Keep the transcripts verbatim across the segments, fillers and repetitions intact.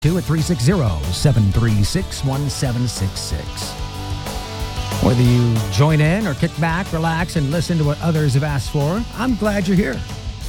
Two at three six zero, seven three six, one seven six six. Whether you join in or kick back, relax, and listen to what others have asked for, I'm glad you're here.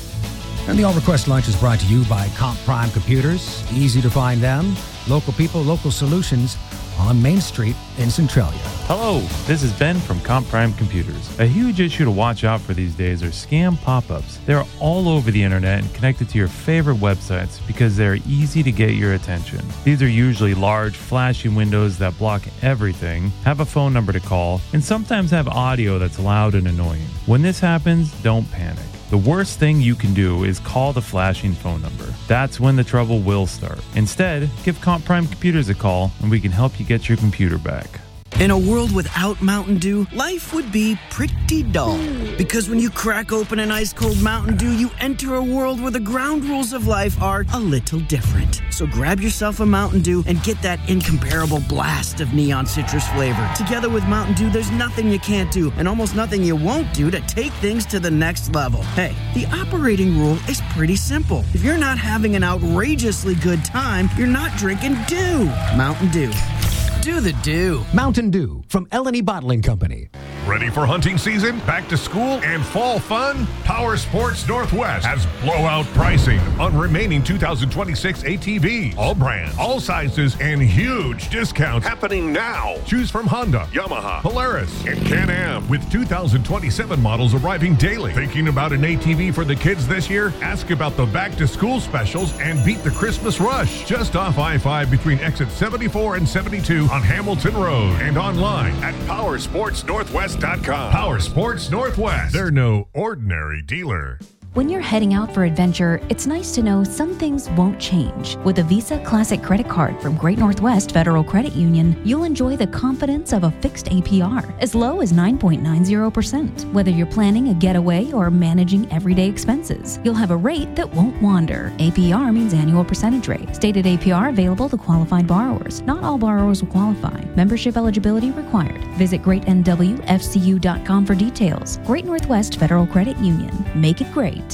And the All Request Lunch is brought to you by Comp Prime Computers. Easy to find them. Local people, local solutions on Main Street in Centralia. Hello, this is Ben from Comp Prime Computers. A huge issue to watch out for these days are scam pop-ups. They're all over the internet and connected to your favorite websites because they're easy to get your attention. These are usually large, flashy windows that block everything, have a phone number to call, and sometimes have audio that's loud and annoying. When this happens, don't panic. The worst thing you can do is call the flashing phone number. That's when the trouble will start. Instead, give Comp Prime Computers a call and we can help you get your computer back. In a world without Mountain Dew, life would be pretty dull. Because when you crack open an ice-cold Mountain Dew, you enter a world where the ground rules of life are a little different. So grab yourself a Mountain Dew and get that incomparable blast of neon citrus flavor. Together with Mountain Dew, there's nothing you can't do and almost nothing you won't do to take things to the next level. Hey, the operating rule is pretty simple. If you're not having an outrageously good time, you're not drinking Dew. Mountain Dew. Do the Dew. Mountain Dew from L and E Bottling Company. Ready for hunting season, back to school, and fall fun? Power Sports Northwest has blowout pricing on remaining two thousand twenty-six A T Vs. All brands, all sizes, and huge discounts happening now. Choose from Honda, Yamaha, Polaris, and Can-Am with two thousand twenty-seven models arriving daily. Thinking about an A T V for the kids this year? Ask about the back-to-school specials and beat the Christmas rush. Just off I five between exit seventy-four and seventy-two on Hamilton Road and online at power sports northwest dot com. Power Sports Northwest. They're no ordinary dealer. When you're heading out for adventure, it's nice to know some things won't change. With a Visa Classic Credit Card from Great Northwest Federal Credit Union, you'll enjoy the confidence of a fixed A P R, as low as nine point nine zero percent. Whether you're planning a getaway or managing everyday expenses, you'll have a rate that won't wander. A P R means annual percentage rate. Stated A P R available to qualified borrowers. Not all borrowers will qualify. Membership eligibility required. Visit great n w f c u dot com for details. Great Northwest Federal Credit Union. Make it great.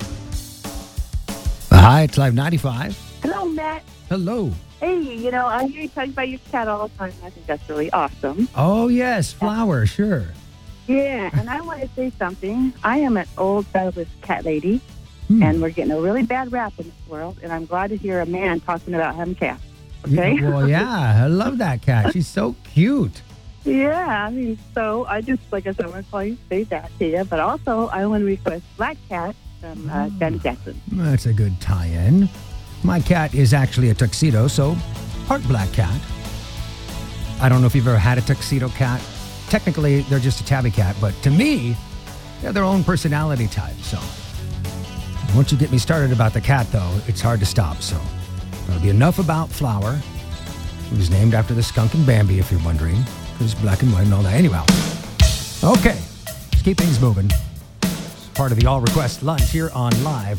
Hi, it's Live ninety-five. Hello, Matt. Hello. Hey, you know, I hear you talk about your cat all the time. I think that's really awesome. Oh, yes, Flower, sure. Yeah, and I want to say something. I am an old childless cat lady, Hmm. and we're getting a really bad rap in this world, and I'm glad to hear a man talking about having cats. Okay? Yeah, well, yeah, I love that cat. She's so cute. Yeah, I mean, so I just, like I said, I want to call you, say that to you, but also I want to request Black Cat from uh, Janet Jackson. That's a good tie-in. My cat is actually a tuxedo, so part black cat. I don't know if you've ever had a tuxedo cat. Technically, they're just a tabby cat, but to me, they're their own personality type. So once you get me started about the cat, though, it's hard to stop. So that'll be enough about Flower. It was named after the skunk and Bambi, if you're wondering, because black and white and all that. Anyway, okay, let's keep things moving. It's part of the All Request Lunch here on Live.